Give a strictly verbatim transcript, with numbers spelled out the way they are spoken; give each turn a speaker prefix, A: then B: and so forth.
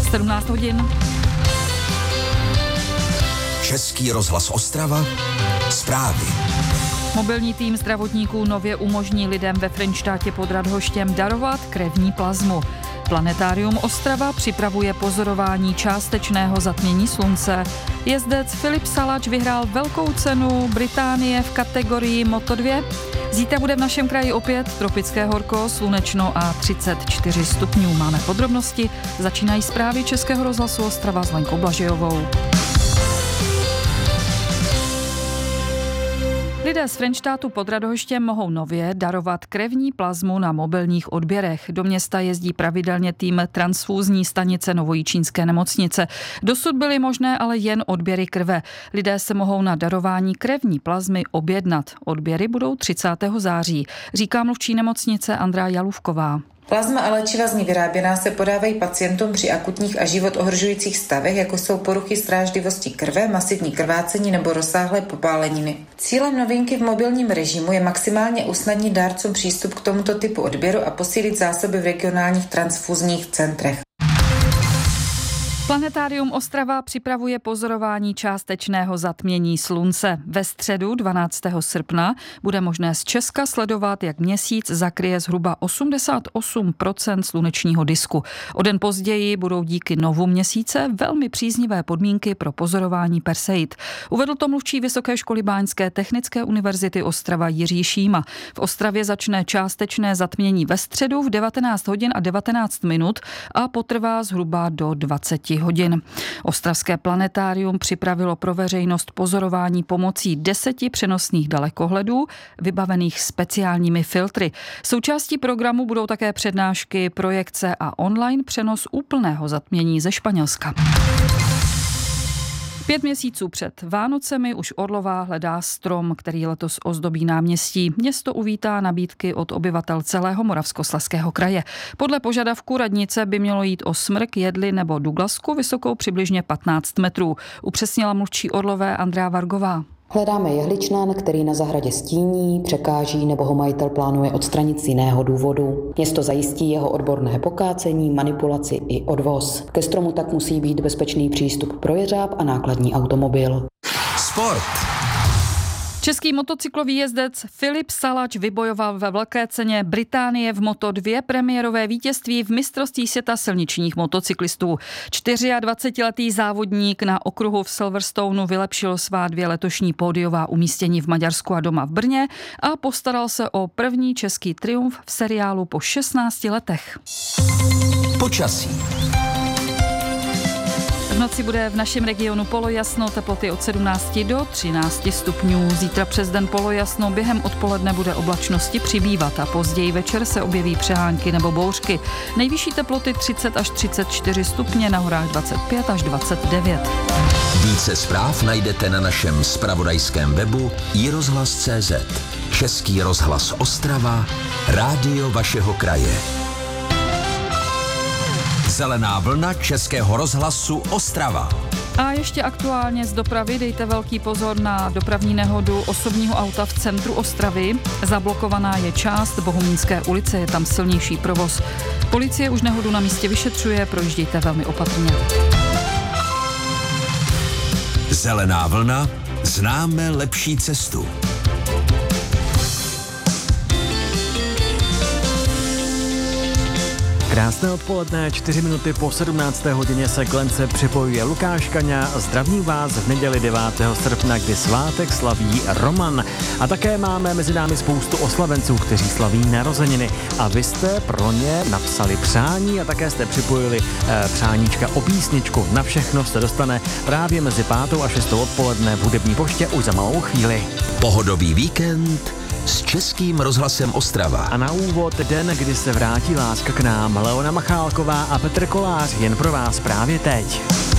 A: sedmnáct hodin.
B: Český rozhlas Ostrava, zprávy.
A: Mobilní tým zdravotníků nově umožní lidem ve Frenštátě pod Radhoštěm darovat krevní plazmu. Planetárium Ostrava připravuje pozorování částečného zatmění slunce. Jezdec Filip Salač vyhrál velkou cenu Británie v kategorii Moto dva. Zítra bude v našem kraji opět tropické horko, slunečno a třicet čtyři stupňů. Máme podrobnosti. Začínají zprávy Českého rozhlasu Ostrava s Lenkou Blažejovou. Lidé z Frenštátu pod Radhoštěm mohou nově darovat krevní plazmu na mobilních odběrech. Do města jezdí pravidelně tým transfúzní stanice Novojičínské nemocnice. Dosud byly možné ale jen odběry krve. Lidé se mohou na darování krevní plazmy objednat. Odběry budou třicátého září, říká mluvčí nemocnice Andrea Jalůvková.
C: Plazma a léčiva z ní vyráběná se podávají pacientům při akutních a život ohrožujících stavech, jako jsou poruchy strážlivosti krve, masivní krvácení nebo rozsáhlé popáleniny. Cílem novinky v mobilním režimu je maximálně usnadnit dárcům přístup k tomuto typu odběru a posílit zásoby v regionálních transfúzních centrech.
A: Planetárium Ostrava připravuje pozorování částečného zatmění slunce. Ve středu dvanáctého srpna bude možné z Česka sledovat, jak měsíc zakryje zhruba osmdesát osm procent slunečního disku. O den později budou díky novu měsíce velmi příznivé podmínky pro pozorování Perseid. Uvedl to mluvčí Vysoké školy Báňské technické univerzity Ostrava Jiří Šíma. V Ostravě začne částečné zatmění ve středu v devatenáct hodin a devatenáct minut a potrvá zhruba do dvacet hodin. Ostravské planetárium připravilo pro veřejnost pozorování pomocí deseti přenosných dalekohledů, vybavených speciálními filtry. Součástí programu budou také přednášky, projekce a online přenos úplného zatmění ze Španělska. Pět měsíců před Vánocemi už Orlová hledá strom, který letos ozdobí náměstí. Město uvítá nabídky od obyvatel celého Moravskoslezského kraje. Podle požadavku radnice by mělo jít o smrk, jedli nebo douglasku vysokou přibližně patnáct metrů. Upřesnila mluvčí Orlové Andrea Vargová.
D: Hledáme jehličnan, který na zahradě stíní, překáží nebo ho majitel plánuje odstranit z jiného důvodu. Město zajistí jeho odborné pokácení, manipulaci i odvoz. Ke stromu tak musí být bezpečný přístup pro jeřáb a nákladní automobil.
B: Sport.
A: Český motocyklový jezdec Filip Salač vybojoval ve velké ceně Británie v Moto dva premiérové vítězství v mistrovství světa silničních motocyklistů. dvacetičtyřletý závodník na okruhu v Silverstoneu vylepšil svá dvě letošní pódiová umístění v Maďarsku a doma v Brně a postaral se o první český triumf v seriálu po šestnácti letech.
B: Počasí.
A: V noci bude v našem regionu polojasno, teploty od sedmnácti do třinácti stupňů. Zítra přes den polojasno, během odpoledne bude oblačnosti přibývat a později večer se objeví přehánky nebo bouřky. Nejvyšší teploty třicet až třicet čtyři stupně, na horách dvacet pět až dvacet devět.
B: Více zpráv najdete na našem zpravodajském webu i rozhlas tečka cé zet. Český rozhlas Ostrava, rádio vašeho kraje. Zelená vlna Českého rozhlasu Ostrava.
A: A ještě aktuálně z dopravy dejte velký pozor na dopravní nehodu osobního auta v centru Ostravy. Zablokovaná je část Bohumínské ulice, je tam silnější provoz. Policie už nehodu na místě vyšetřuje, projíždějte velmi opatrně.
B: Zelená vlna, známe lepší cestu.
E: Krásné odpoledne, čtyři minuty po sedmnácté hodině se k Lence připojuje Lukáš Kaňa. Zdravím vás v neděli devátého srpna, kdy svátek slaví Roman. A také máme mezi námi spoustu oslavenců, kteří slaví narozeniny. A vy jste pro ně napsali přání a také jste připojili eh, přáníčka o písničku. Na všechno se dostane právě mezi pátou a šestou odpoledne v hudební poště už za malou chvíli.
B: Pohodový víkend s Českým rozhlasem Ostrava.
E: A na úvod den, kdy se vrátí láska k nám. Leona Machálková a Petr Kolář jen pro vás právě teď.